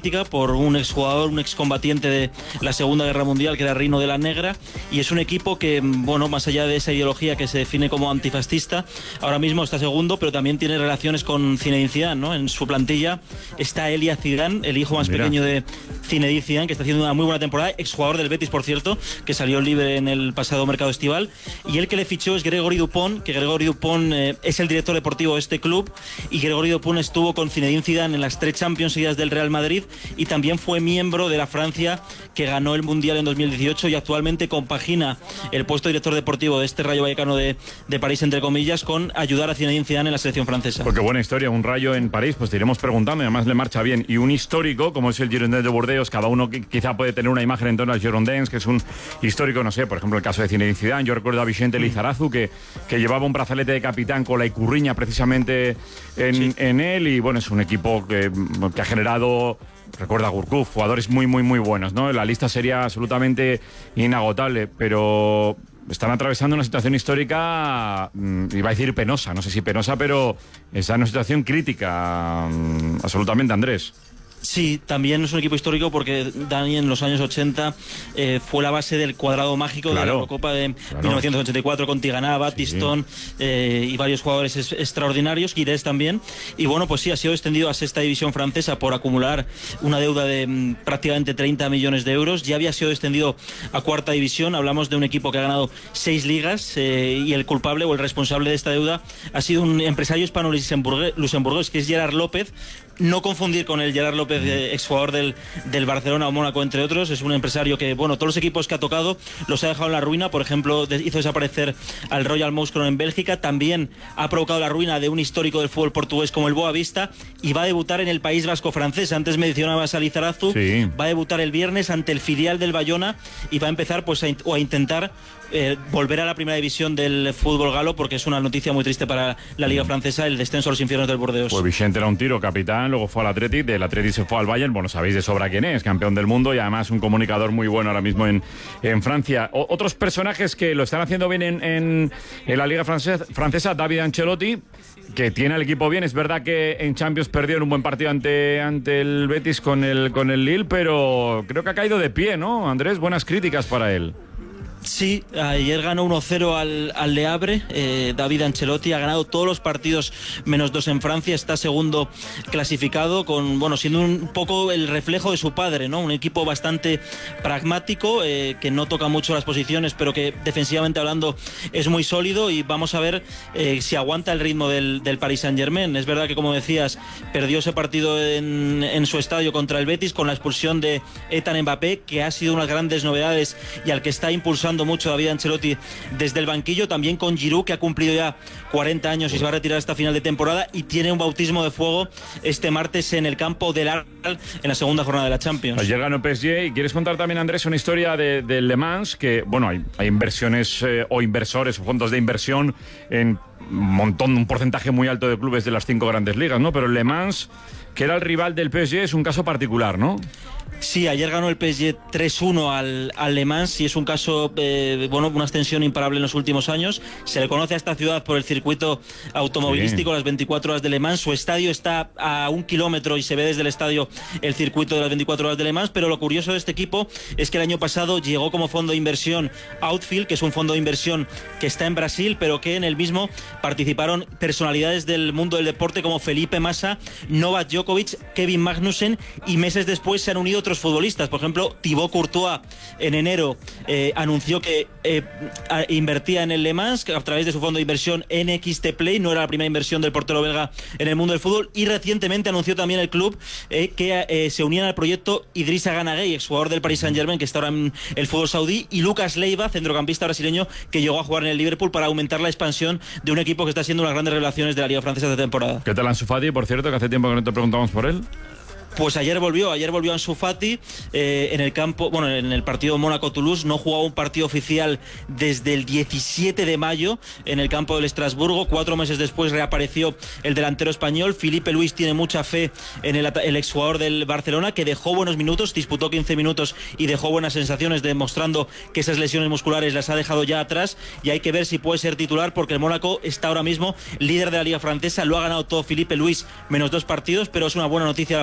mítica por un exjugador, un excombatiente de la Segunda Guerra Mundial, que era Rino de la Negra, y es un equipo que, bueno, más allá de esa ideología que se define como antifascista, ahora mismo está segundo, pero también tiene relaciones con Zinedine Zidane, ¿no? En su plantilla está Elia Zidane, el hijo más pequeño de Zinedine Zidane, que está haciendo una muy buena temporada, exjugador del Betis, por cierto, que salió libre en el pasado mercado estival, y el que le fichó es Gregory Dupont, que Gregory Dupont es el director deportivo de este club, y Gregory Dupont estuvo con Zinedine Zidane en las 3 Champions seguidas del Real Madrid, y también fue miembro de la Francia que ganó el Mundial en 2018, y actualmente compagina el puesto de director deportivo de este Rayo Vallecano de París, entre comillas, con ayudar a Zinedine Zidane en la selección francesa. Porque buena historia, un Rayo en París, pues te iremos preguntando, y además le marcha bien. Y un histórico, como es el Girondins de Burdeos, cada uno quizá puede tener una imagen en torno al Girondins, que es un histórico, no sé, por ejemplo, el caso de Zinedine Zidane. Yo recuerdo a Vicente Lizarazu, que llevaba un brazalete de capitán con la icurriña precisamente en él, y bueno, es un equipo que ha generado, recuerda a Gourcuff, jugadores muy, muy, muy buenos, ¿no? La lista sería absolutamente inagotable, pero están atravesando una situación histórica, iba a decir penosa, no sé si penosa, pero está en una situación crítica, absolutamente, Andrés. Sí, también es un equipo histórico porque Dani en los años 80 fue la base del cuadrado mágico de la Eurocopa de 1984 con Tigana, Battiston y varios jugadores extraordinarios, Guirés también. Y bueno, pues sí, ha sido extendido a sexta división francesa por acumular una deuda de prácticamente 30 millones de euros. Ya había sido extendido a cuarta división. Hablamos de un equipo que ha ganado 6 ligas y el culpable o el responsable de esta deuda ha sido un empresario hispano-luxemburgués que es Gerard López. No confundir con el Gerard López, exjugador del Barcelona o Mónaco, entre otros. Es un empresario que, bueno, todos los equipos que ha tocado los ha dejado en la ruina. Por ejemplo, hizo desaparecer al Royal Mouscron en Bélgica. También ha provocado la ruina de un histórico del fútbol portugués como el Boavista, y va a debutar en el País Vasco francés. Antes mencionabas a Lizarazu. Va a debutar el viernes ante el filial del Bayona y va a empezar pues a intentar volver a la primera división del fútbol galo, porque es una noticia muy triste para la Liga Francesa, el descenso a los infiernos del Burdeos. Pues Vicente era un tiro, capitán, luego fue al Athletic, del Athletic se fue al Bayern, bueno, sabéis de sobra quién es, campeón del mundo y además un comunicador muy bueno ahora mismo en Francia. Otros personajes que lo están haciendo bien en la Liga francesa, David Ancelotti, que tiene al equipo bien. Es verdad que en Champions perdió en un buen partido ante el Betis con el Lille, pero creo que ha caído de pie, ¿no, Andrés? Buenas críticas para él. Sí, ayer ganó 1-0 al Le Havre. David Ancelotti ha ganado todos los partidos menos 2 en Francia, está segundo clasificado, siendo un poco el reflejo de su padre, ¿no? Un equipo bastante pragmático, que no toca mucho las posiciones, pero que defensivamente hablando es muy sólido, y vamos a ver si aguanta el ritmo del Paris Saint-Germain. Es verdad que, como decías, perdió ese partido en su estadio contra el Betis con la expulsión de Ethan Mbappé, que ha sido una de las grandes novedades y al que está impulsando mucho David Ancelotti desde el banquillo. También con Giroud, que ha cumplido ya 40 años y se va a retirar hasta final de temporada, y tiene un bautismo de fuego este martes en el campo del Arsenal en la segunda jornada de la Champions. Ayer ganó PSG. Y quieres contar también, Andrés, una historia de Le Mans, que bueno, hay inversiones o inversores o fondos de inversión en un porcentaje muy alto de clubes de las 5 grandes ligas, ¿no? Pero Le Mans, que era el rival del PSG, es un caso particular, ¿no? Sí, ayer ganó el PSG 3-1 al Le Mans, y es un caso, una extensión imparable en los últimos años. Se le conoce a esta ciudad por el circuito automovilístico, las 24 horas de Le Mans. Su estadio está a 1 kilómetro y se ve desde el estadio el circuito de las 24 horas de Le Mans. Pero lo curioso de este equipo es que el año pasado llegó como fondo de inversión Outfield, que es un fondo de inversión que está en Brasil, pero que en el mismo participaron personalidades del mundo del deporte como Felipe Massa, Novak Djokovic, Kevin Magnussen, y meses después se han unido otros futbolistas. Por ejemplo, Thibaut Courtois en enero anunció que invertía en el Le Mans a través de su fondo de inversión NXT Play. No era la primera inversión del portero belga en el mundo del fútbol, y recientemente anunció también el club que se unían al proyecto Idrissa Gana Gueye, exjugador del Paris Saint-Germain, que está ahora en el fútbol saudí, y Lucas Leiva, centrocampista brasileño que llegó a jugar en el Liverpool, para aumentar la expansión de un equipo que está siendo una de las grandes revelaciones de la Liga Francesa de temporada. ¿Qué tal Ansu Fati, por cierto, que hace tiempo que no te preguntamos por él? Pues ayer volvió Ansu Fati en el campo, en el partido Mónaco-Toulouse. No jugaba un partido oficial desde el 17 de mayo en el campo del Estrasburgo. 4 meses después reapareció el delantero español. Filipe Luis tiene mucha fe en el exjugador del Barcelona, que dejó buenos minutos, disputó 15 minutos y dejó buenas sensaciones, demostrando que esas lesiones musculares las ha dejado ya atrás, y hay que ver si puede ser titular, porque el Mónaco está ahora mismo líder de la Liga Francesa. Lo ha ganado todo Filipe Luis, menos 2 partidos, pero es una buena noticia la vuelta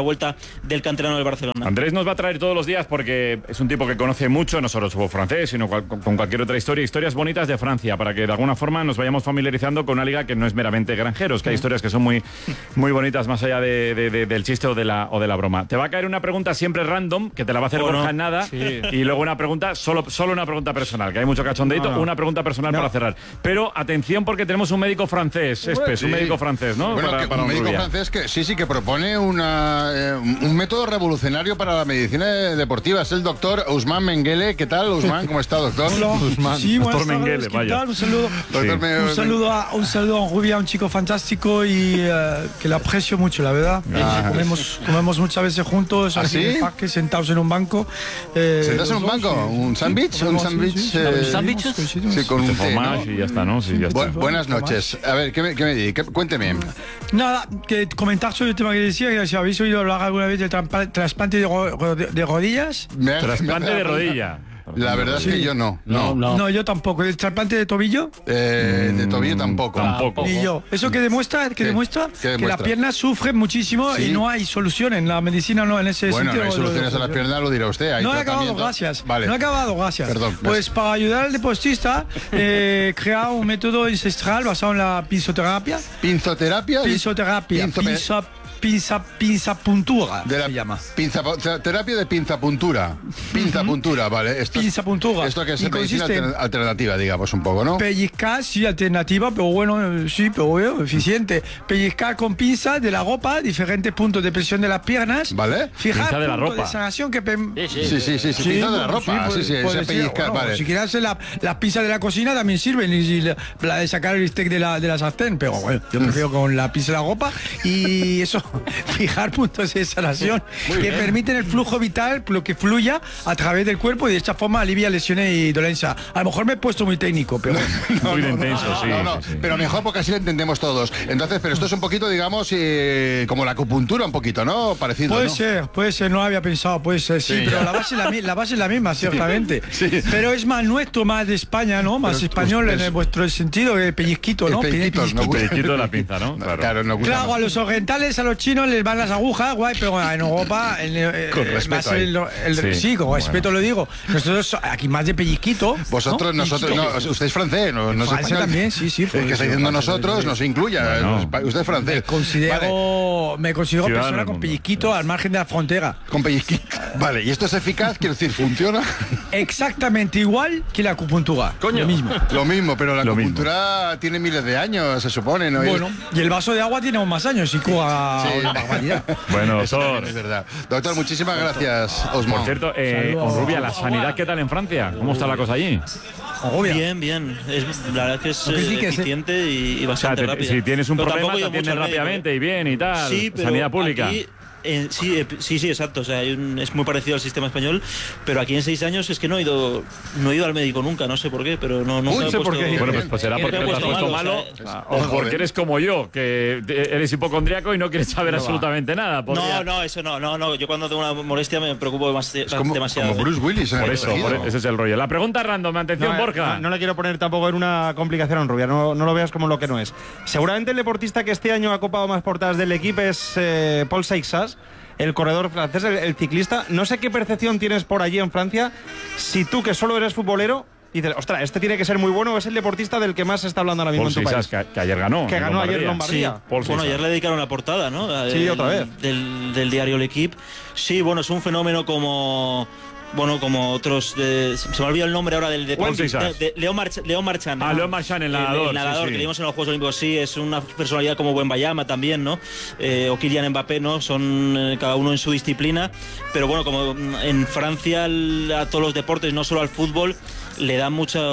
del canterano del Barcelona. Andrés nos va a traer todos los días porque es un tipo que conoce mucho, no solo su francés, sino con cualquier otra historia, historias bonitas de Francia, para que de alguna forma nos vayamos familiarizando con una liga que no es meramente granjeros, que hay historias que son muy, muy bonitas más allá del chiste o de la broma. Te va a caer una pregunta siempre random, que te la va a hacer Borja en nada, y luego una pregunta, solo una pregunta personal, que hay mucho cachondeito, una pregunta personal para cerrar. Pero atención porque tenemos un médico francés, un médico francés, ¿no? Bueno, para un médico francés que que propone un método revolucionario para la medicina deportiva. Es el doctor Ousmane Mengele. ¿Qué tal, Ousmane? ¿Cómo está, doctor? Hola. Sí, doctor Mengele, vaya. Un saludo. Un saludo a Rubia, un chico fantástico y que le aprecio mucho, la verdad. Comemos muchas veces juntos aquí en el parque, sentados en un banco. ¿Sentados en un banco? ¿Un sándwich? ¿Un sándwich? Sí, con un té, ¿no? Y ya está, ¿no? Sí, ya está. Buenas noches. A ver, ¿qué me dice? Cuénteme. Nada, que comentar sobre el tema que decía, si habéis oído hablar alguna vez del trasplante de rodillas. Trasplante de rodilla. La verdad es que yo no. No, yo tampoco. ¿El trasplante de tobillo? De tobillo tampoco. Ni yo. ¿Eso qué demuestra? Que la pierna sufre muchísimo y no hay solución en la medicina, no en ese sentido. Bueno, no hay soluciones a las piernas, lo dirá usted. No he acabado, gracias. Vale. No he acabado, gracias. Perdón. Pues para ayudar al deportista, crea un método ancestral basado en la pinzoterapia. ¿Pinzoterapia? Pinzapuntura se llama. Terapia de pinzapuntura. Pinzapuntura, vale. Pinzapuntura. Esto que es medicina alternativa, digamos, un poco, ¿no? Pellizcar, sí, alternativa, pero bueno, eficiente. Pellizcar con pinza de la ropa, diferentes puntos de presión de las piernas. ¿Vale? Fijar pinza de la ropa. De sanación que... Sí, pinza de la ropa. Sí, ese pellizcar, vale. Si quieres hacer las pinzas de la cocina también sirven, y la de sacar el bistec de la sartén, pero bueno, yo prefiero con la pinza de la ropa y eso... Fijar puntos de sanación que permiten el flujo vital, lo que fluya a través del cuerpo y de esta forma alivia lesiones y dolencia. A lo mejor me he puesto muy técnico, pero... muy intenso, sí. Pero mejor porque así lo entendemos todos. Entonces, pero esto es un poquito, digamos, como la acupuntura un poquito, ¿no? Parecido, Puede ser, no lo había pensado, puede ser, sí, pero la base es la misma, ciertamente. Sí. Pero es más nuestro, más de España, ¿no? Más español en vuestro sentido, el pellizquito, ¿no? El pellizquito de la pinza, ¿no? Claro, a los orientales, a los chinos les van las agujas, guay, pero en Europa con respeto sí, con respeto lo digo. Nosotros aquí más de pellizquito. Vosotros, ¿no? Nosotros, no, usted es francés, no es español. También, sí. Es que está diciendo nosotros, no se incluya. Bueno. Usted es francés. Me considero persona con pellizquito al margen de la frontera. Con pellizquito. Vale, ¿y esto es eficaz? Quiero decir, ¿funciona? Exactamente igual que la acupuntura. Coño. Lo mismo, pero la acupuntura tiene miles de años, se supone, ¿no? Bueno, y el vaso de agua tiene más años y cura una barbaridad. Bueno, doctor. Es verdad. Doctor, muchísimas gracias, Ousmane. Por cierto, Rubia, ¿la sanidad qué tal en Francia? ¿Cómo está la cosa allí? Bien. La verdad es que es eficiente y bastante rápida. Si tienes un problema, te atienden rápidamente y bien y tal. Sí, pero sanidad pública. Aquí, sí, exacto. O sea, es muy parecido al sistema español, pero aquí en 6 años es que no he ido al médico nunca, no sé por qué, pero no sé por qué. Bueno, pues será porque te has puesto malo o porque eres como yo, que eres hipocondriaco y no quieres saber absolutamente nada. No, eso no. Yo cuando tengo una molestia me preocupo demasiado. Como Bruce Willis. Por eso, ese es el rollo. La pregunta random, atención, Borja. No le quiero poner tampoco en una complicación a Rubia, no lo veas como lo que no es. Seguramente el deportista que este año ha copado más portadas del equipo es Paul Seixas, el corredor francés, el ciclista. No sé qué percepción tienes por allí en Francia, si tú, que solo eres futbolero, dices, ostras, este tiene que ser muy bueno, es el deportista del que más se está hablando ahora mismo en tu país. Que ayer ganó. Que ganó ayer Lombardía. Sí. Bueno, ayer le dedicaron la portada, ¿no? Otra vez. Del diario L'Equipe. Sí, bueno, es un fenómeno como otros se me ha olvidado el nombre ahora del deporte de León Marchand. León Marchand, el nadador. El nadador que vimos en los Juegos Olímpicos, sí, es una personalidad como Wembayama también, ¿no? O Kylian Mbappé, ¿no? Son cada uno en su disciplina, pero bueno, como en Francia a todos los deportes, no solo al fútbol, le dan muchas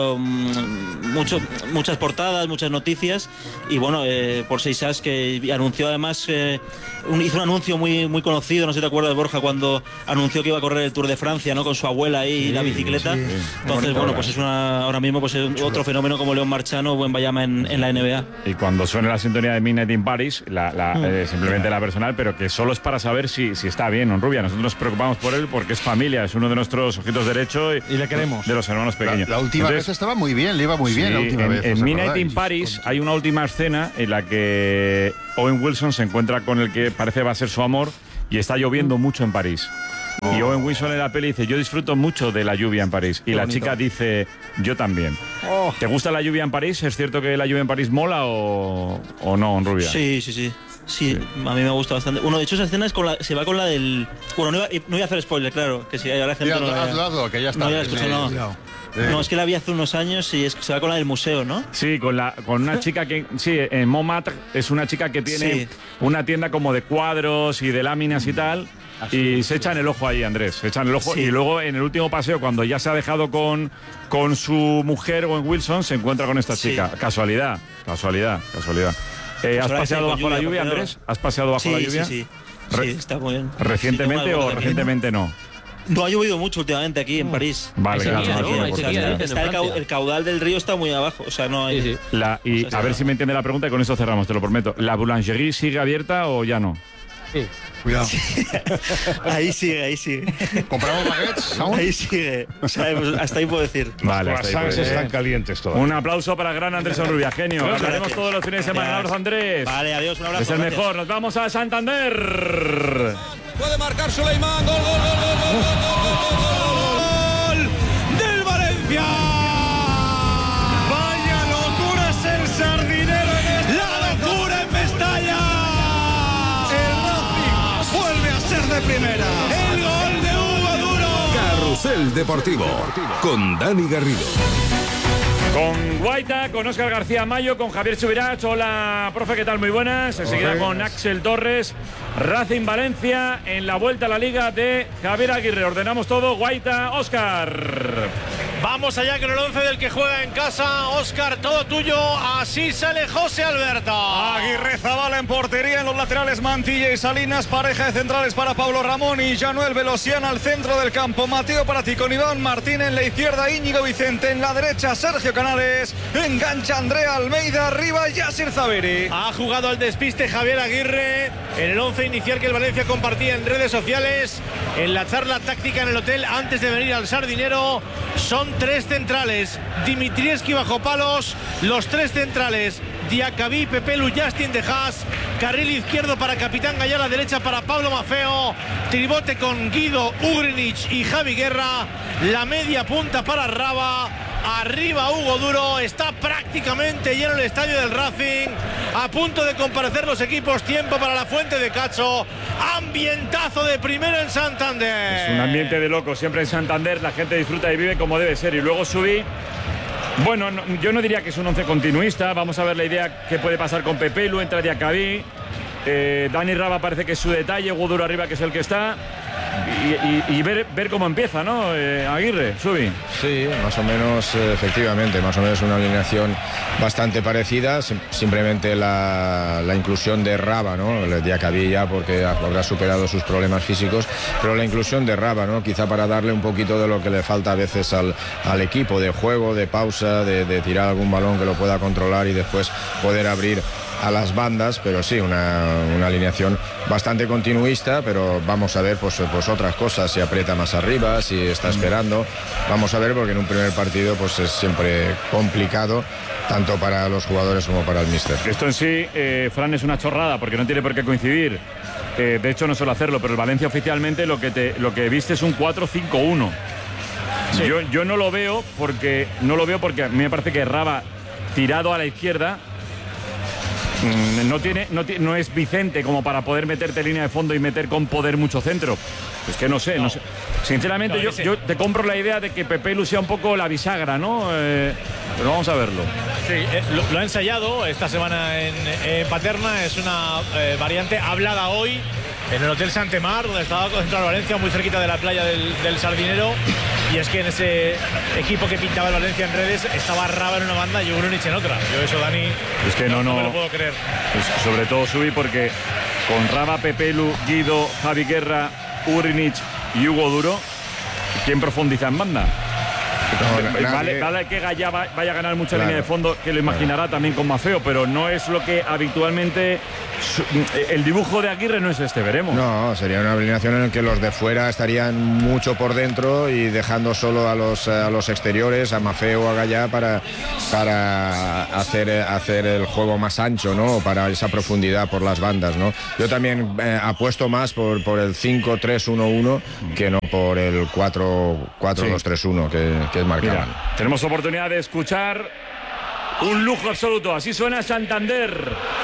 portadas, muchas noticias, y bueno, por Seixas, que anunció además, hizo un anuncio muy conocido, no sé si te acuerdas, Borja, cuando anunció que iba a correr el Tour de Francia, ¿no? Con su abuela ahí y la bicicleta. Sí. Entonces, bueno, pues es ahora mismo pues es otro fenómeno como León Marchand o Wembayama en la NBA. Y cuando suene la sintonía de Midnight in Paris, simplemente la personal, pero que solo es para saber si está bien, ¿no, Rubia? Nosotros nos preocupamos por él porque es familia, es uno de nuestros ojitos derechos y le queremos. De los hermanos pequeños. La última vez estaba muy bien, le iba muy bien la última vez. En Midnight in Paris hay una última escena en la que Owen Wilson se encuentra con el que parece va a ser su amor y está lloviendo mucho en París. Y Owen Wilson en la peli dice, yo disfruto mucho de la lluvia en París. Y la chica dice, yo también. ¿Te gusta la lluvia en París? ¿Es cierto que la lluvia en París mola o no, Rubia? Sí, a mí me gusta bastante. Bueno, de hecho esa escena se va con la del... Bueno, no iba a hacer spoiler, claro, que si ahora la gente hazlo, que ya está. No, ya escucho, no, es que la vi hace unos años y se va con la del museo, ¿no? Sí, con una chica que... Sí, en Montmartre es una chica que tiene una tienda como de cuadros y de láminas y tal. Y se echan el ojo ahí, Andrés. Se echan el ojo. Sí. Y luego en el último paseo, cuando ya se ha dejado con su mujer, Owen Wilson, se encuentra con esta chica. Casualidad. ¿Has paseado bajo la lluvia, Andrés? ¿Has paseado bajo la lluvia? Sí, está muy bien. ¿Recientemente o recientemente no? No ha llovido mucho últimamente aquí en París. Vale, el caudal del río está muy abajo. O sea, no hay. A ver si me entiende la pregunta y con esto cerramos, te lo prometo. ¿La boulangerie sigue abierta o ya no? Sí. Cuidado. Ahí sigue. ¿Compramos baguettes aún? Ahí sigue. O sea, pues hasta ahí puedo decir. Vale, las croissants están calientes todas. Un aplauso para el gran Andrés Onrubia, genio. Hablaremos todos los fines de semana. Un abrazo, Andrés. Vale, adiós, un abrazo. Es el mejor. Nos vamos a Santander. Puede marcar Suleimán. Gol del Valencia. Vaya locura es el Sardinero. La locura en Mestalla. Vuelve a ser de primera. El gol de Hugo Duro. Carrusel Deportivo con Dani Garrido. Con Guaita, con Óscar García Mayo, con Javier Subirach. Hola, profe, ¿qué tal? Muy buenas. Enseguida con Axel Torres. Racing Valencia en la vuelta a la Liga de Javier Aguirre. Ordenamos todo. Guaita, Óscar. Vamos allá con el 11 del que juega en casa. Óscar, todo tuyo. Así sale José Alberto. Aguirre Zabala en portería, en los laterales Mantilla y Salinas. Pareja de centrales para Pablo Ramón y Januel Velosian al centro del campo. Mateo Prati con Iván Martín en la izquierda. Íñigo Vicente en la derecha. Sergio Canales. Engancha Andrea Almeida. Arriba Yasir Zabiri. Ha jugado al despiste Javier Aguirre en el 11 inicial que el Valencia compartía en redes sociales. En la charla táctica en el hotel antes de venir al Sardinero. Son 3 centrales. Dimitrievski bajo palos. Los 3 centrales. Diacabí, Pepelu, Justin de Haas. Carril izquierdo para Capitán Gallá, la derecha para Pablo Maffeo. Tribote con Guido, Ugrinic y Javi Guerra. La media punta para Raba. Arriba Hugo Duro. Está prácticamente lleno el estadio del Racing. A punto de comparecer los equipos. Tiempo para la Fuente de Cacho. Ambientazo de primera en Santander. Es un ambiente de locos siempre en Santander. La gente disfruta y vive como debe ser. Y luego subí. Bueno, yo no diría que es un 11 continuista. Vamos a ver la idea que puede pasar con Pepelu. Entra Diacabí. Dani Raba parece que es su detalle. Hugo Duro arriba, que es el que está. Y ver cómo empieza, ¿no? Aguirre, Subi. Sí, más o menos, efectivamente, más o menos una alineación bastante parecida, simplemente la inclusión de Raba, ¿no? El Diacabí ya porque habrá superado sus problemas físicos, pero la inclusión de Raba, ¿no? Quizá para darle un poquito de lo que le falta a veces al equipo, de juego, de pausa, de tirar algún balón que lo pueda controlar y después poder abrir a las bandas, pero sí, una alineación bastante continuista, pero vamos a ver pues otras cosas, si aprieta más arriba, si está esperando, vamos a ver, porque en un primer partido pues es siempre complicado, tanto para los jugadores como para el míster. Esto en sí, Fran, es una chorrada, porque no tiene por qué coincidir, de hecho no suele hacerlo, pero el Valencia oficialmente lo que viste es un 4-5-1. Sí. Yo no lo veo porque a mí me parece que Raba tirado a la izquierda no es Vicente como para poder meterte línea de fondo y meter con poder mucho centro. Es que no sé. Sinceramente, yo te compro la idea de que Pepelu sea un poco la bisagra, ¿no? Pero vamos a verlo. Sí, lo ha ensayado esta semana en Paterna. Es una variante hablada hoy en el Hotel Santemar, donde estaba concentrado Valencia, muy cerquita de la playa del Sardinero. Y es que en ese equipo que pintaba el Valencia en redes estaba Raba en una banda y Ugrinic en otra. Yo eso, Dani, es que no me lo puedo creer. Pues sobre todo Subi, porque con Raba, Pepelu, Guido, Javi Guerra, Ugrinic y Hugo Duro, ¿quién profundiza en banda? Vale que Gallá vaya a ganar mucha línea de fondo, que lo imaginará también con Maffeo, pero no es lo que habitualmente el dibujo de Aguirre no es este, veremos. No, sería una alineación en la que los de fuera estarían mucho por dentro y dejando solo a los exteriores, a Maffeo o a Gallá para hacer el juego más ancho, ¿no? Para esa profundidad por las bandas, ¿no? Yo también apuesto más por el 5-3-1-1 que no por el 4-2-3-1 que marcaban. Tenemos oportunidad de escuchar un lujo absoluto. Así suena Santander.